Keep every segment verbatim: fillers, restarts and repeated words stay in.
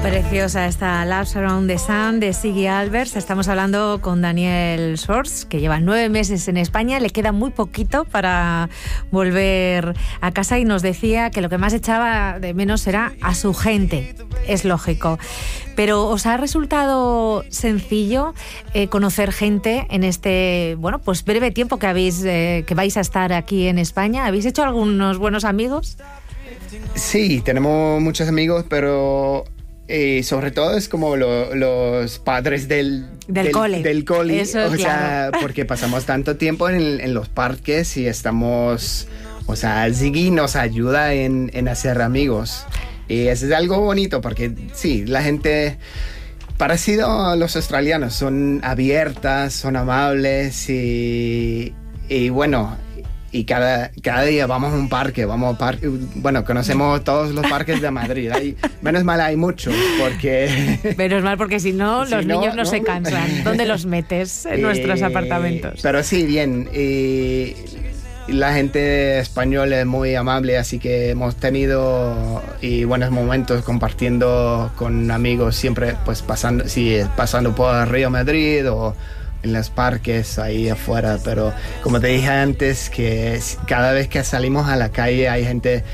Preciosa esta Loves Around the Sun de Ziggy Albers. Estamos hablando con Daniel Sors, que lleva nueve meses en España. Le queda muy poquito para volver a casa y nos decía que lo que más echaba de menos era a su gente. Es lógico. Pero ¿os ha resultado sencillo eh, conocer gente en este, bueno, pues breve tiempo que habéis eh, que vais a estar aquí en España? ¿Habéis hecho algunos buenos amigos? Sí, tenemos muchos amigos, pero eh, sobre todo es como lo, los padres del, del, del cole. Del cole. Eso, o claro. sea, porque pasamos tanto tiempo en, en los parques y estamos, o sea, Ziggy nos ayuda en, en hacer amigos. Y eso es algo bonito porque sí, la gente, parecido a los australianos, son abiertas, son amables y, y bueno, y cada, cada día vamos a un parque, vamos a parque, bueno, conocemos todos los parques de Madrid. Hay, menos mal hay muchos, porque... Menos mal, porque si no, si los no, niños no, no se cansan. ¿Dónde los metes? En eh, nuestros apartamentos. Pero sí, bien. Y la gente española es muy amable, así que hemos tenido y buenos momentos compartiendo con amigos, siempre pues pasando, sí, pasando por Río Madrid o en los parques ahí afuera. Pero como te dije antes, que cada vez que salimos a la calle hay gente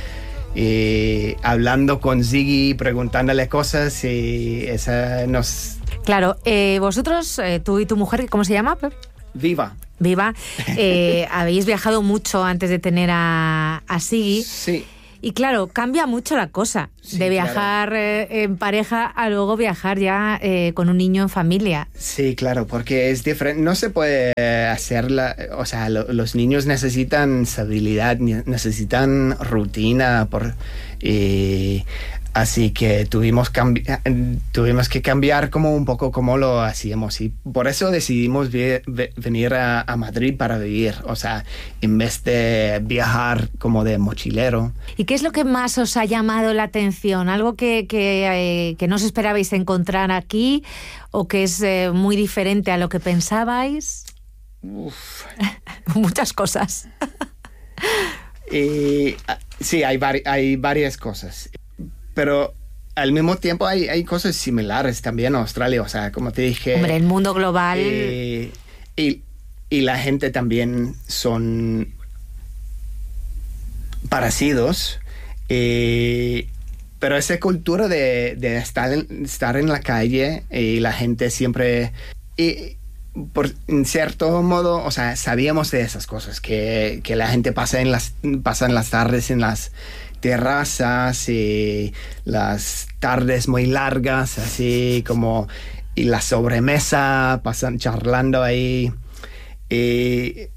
y hablando con Ziggy, preguntándole cosas, y esa nos... Claro, eh, vosotros, eh, tú y tu mujer, ¿cómo se llama, Pep? Viva. Viva. Eh, habéis viajado mucho antes de tener a, a Ziggy. Sí. Y claro, cambia mucho la cosa, sí, de viajar claro. eh, en pareja a luego viajar ya eh, con un niño en familia. Sí, claro, porque es diferente. No se puede hacerla, o sea, lo, los niños necesitan estabilidad, necesitan rutina, por, y así que tuvimos, cambi- tuvimos que cambiar como un poco cómo lo hacíamos, y por eso decidimos vi- vi- venir a, a Madrid para vivir, o sea, en vez de viajar como de mochilero. ¿Y qué es lo que más os ha llamado la atención? ¿Algo que, que, eh, que no os esperabais encontrar aquí o que es eh, muy diferente a lo que pensabais? Uf. Muchas cosas. Y, sí, hay, vari- hay varias cosas. Pero al mismo tiempo hay, hay cosas similares también en Australia. O sea, como te dije... Hombre, el mundo global... Eh, y, y la gente también son parecidos. Eh, pero esa cultura de, de estar, en, estar en la calle y la gente siempre... Y, por, en cierto modo, o sea, sabíamos de esas cosas. Que, que la gente pasa en las, pasa en las tardes en las... terrazas y las tardes muy largas, así como, y la sobremesa, pasan charlando ahí. Y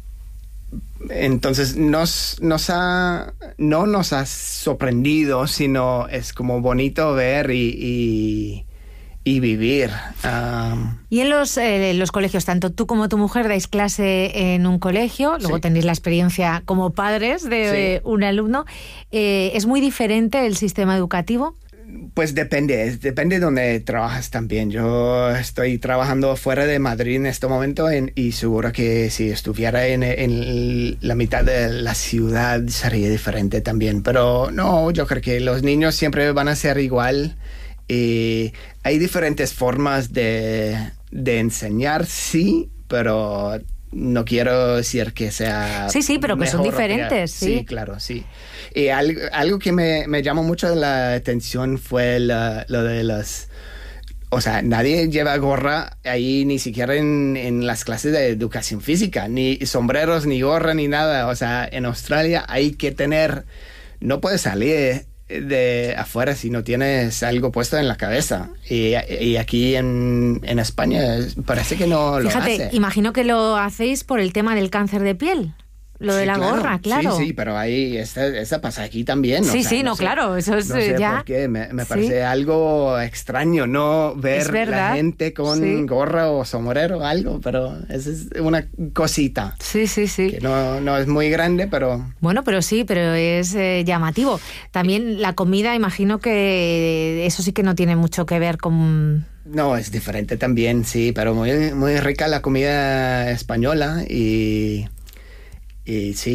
entonces nos, nos ha, no nos ha sorprendido, sino es como bonito ver y, y, y vivir. Um, y en los, eh, los colegios, tanto tú como tu mujer dais clase en un colegio, luego sí. tenéis la experiencia como padres de sí. eh, un alumno. Eh, ¿Es muy diferente el sistema educativo? Pues depende, depende de donde trabajas también. Yo estoy trabajando fuera de Madrid en este momento en, y seguro que si estuviera en, en la mitad de la ciudad sería diferente también. Pero no, yo creo que los niños siempre van a ser igual. Y hay diferentes formas de, de enseñar, sí, pero no quiero decir que sea... Sí, sí, pero que son diferentes, sí. Sí, claro, sí. Y algo, algo que me, me llamó mucho la atención fue la, lo de las... O sea, nadie lleva gorra ahí, ni siquiera en, en las clases de educación física, ni sombreros, ni gorra, ni nada. O sea, en Australia hay que tener... No puedes salir de afuera si no tienes algo puesto en la cabeza, y, y aquí en, en España parece que no lo Fíjate, hace. Imagino que lo hacéis por el tema del cáncer de piel. Lo sí, de la claro, gorra, claro. Sí, sí, pero ahí esa, esa pasa aquí también. Sí, o sea, sí, no, no sé, claro, eso es no sé ya... por qué, me, me parece sí. algo extraño no ver la gente con sí. gorra o sombrero o algo, pero esa es una cosita. Sí, sí, sí. Que no, no es muy grande, pero... Bueno, pero sí, pero es eh, llamativo. También la comida, imagino que eso sí que no tiene mucho que ver con... No, es diferente también, sí, pero muy, muy rica la comida española y, y sí.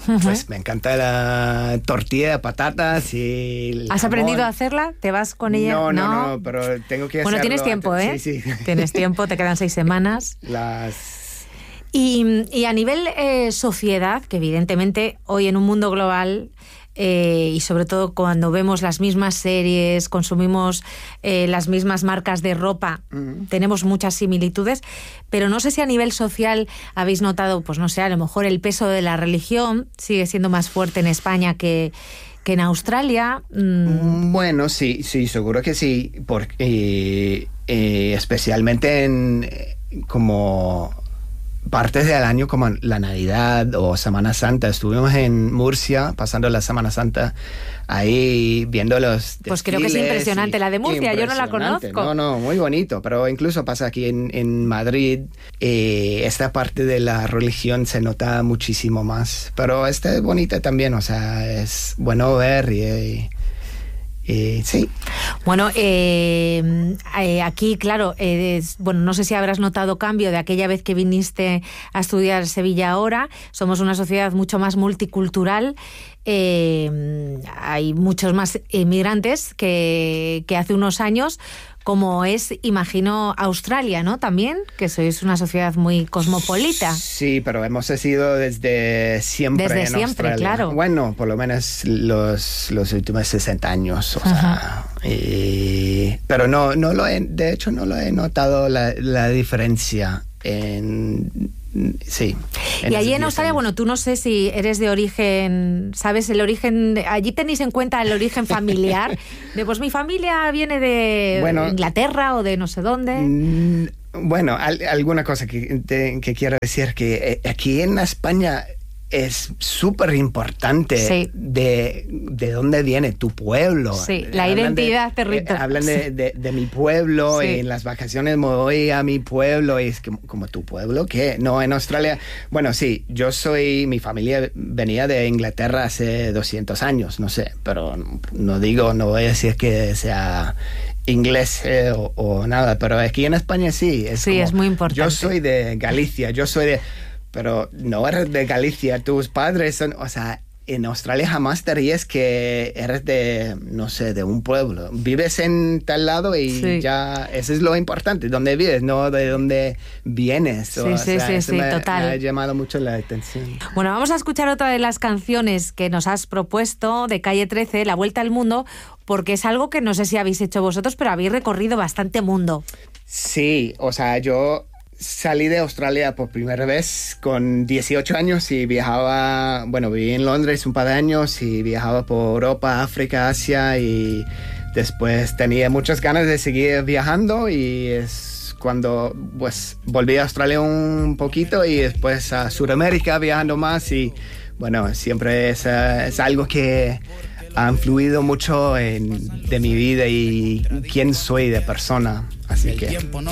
uh-huh. pues me encanta la tortilla de patatas y el ¿Has jamón. aprendido a hacerla? ¿Te vas con ella? No, no, no, no pero tengo que hacerlo. Bueno, tienes tiempo, antes. ¿eh? Sí, sí. Tienes tiempo, te quedan seis semanas. Las... Y, y a nivel eh, sociedad, que evidentemente hoy en un mundo global... Eh, y sobre todo cuando vemos las mismas series, consumimos eh, las mismas marcas de ropa, uh-huh. tenemos muchas similitudes, pero no sé si a nivel social habéis notado, pues no sé, a lo mejor el peso de la religión sigue siendo más fuerte en España que, que en Australia. Mm. Bueno, sí, sí, seguro que sí, porque eh, eh, especialmente en como... partes del año como la Navidad o Semana Santa. Estuvimos en Murcia pasando la Semana Santa ahí viendo los Pues creo que es impresionante la de Murcia, yo no la conozco. No, no, muy bonito, pero incluso pasa aquí en, en Madrid, eh, esta parte de la religión se nota muchísimo más, pero esta es bonita también, o sea, es bueno ver y... y Eh, sí. Bueno, eh, eh, aquí, claro, eh, es, bueno, no sé si habrás notado cambio de aquella vez que viniste a estudiar Sevilla ahora. Somos una sociedad mucho más multicultural. Eh, hay muchos más inmigrantes que, que hace unos años, como es, imagino, Australia, ¿no? También, que sois una sociedad muy cosmopolita. Sí, pero hemos sido desde siempre Desde en siempre, Australia. claro. Bueno, por lo menos los, los últimos sesenta años, o uh-huh. sea... Y, pero no, no lo he, de hecho, no lo he notado la, la diferencia en... Sí. Y allí en Australia, años. Bueno, tú no sé si eres de origen, ¿sabes? El origen, de, allí tenéis en cuenta el origen familiar, de pues mi familia viene de bueno, Inglaterra o de no sé dónde. Bueno, al, alguna cosa que, te, que quiero decir, que aquí en España es súper importante sí. de, de dónde viene tu pueblo. Sí, la hablan identidad de, territorial. Eh, hablan de, de, de mi pueblo sí. y en las vacaciones me voy a mi pueblo y es como, como tu pueblo, ¿qué? No, en Australia, bueno, sí, yo soy, mi familia venía de Inglaterra hace doscientos años, no sé, pero no digo, no voy a decir que sea inglés eh, o, o nada, pero aquí en España sí. Es sí, como, es muy importante. Yo soy de Galicia, yo soy de... Pero no eres de Galicia, tus padres son, o sea, en Australia jamás te ríes que eres de, no sé, de un pueblo. Vives en tal lado y sí. ya, eso es lo importante, dónde vives, no de dónde vienes. Sí, o sí, sea, sí, eso sí, me, total. me ha llamado mucho la atención. Bueno, vamos a escuchar otra de las canciones que nos has propuesto de Calle trece, La Vuelta al Mundo, porque es algo que no sé si habéis hecho vosotros, pero habéis recorrido bastante mundo. Sí, o sea, yo... salí de Australia por primera vez con dieciocho años y viajaba, bueno, viví en Londres un par de años y viajaba por Europa, África, Asia y después tenía muchas ganas de seguir viajando y es cuando pues volví a Australia un poquito y después a Sudamérica viajando más y bueno, siempre es, es algo que ha influido mucho en, de mi vida y quién soy de persona, así que...